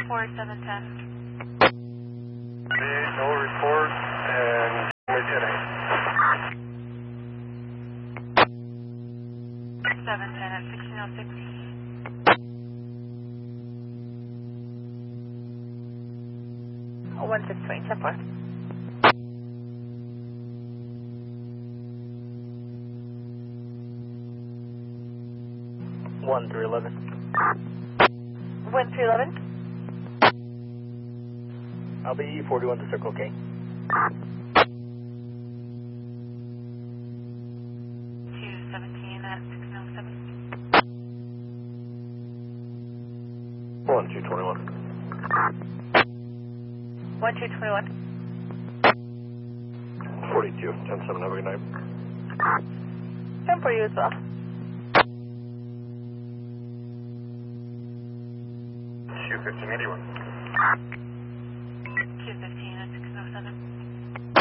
4710. No report and lieutenant. 710 at 1606. Oh, 1620, 10-4. One through 11. 1 through 11. I'll be 41 to Circle K. 217 at 1607. 1221. 1221. 42, 10-7, have a good night. 10 for you as well. 21581.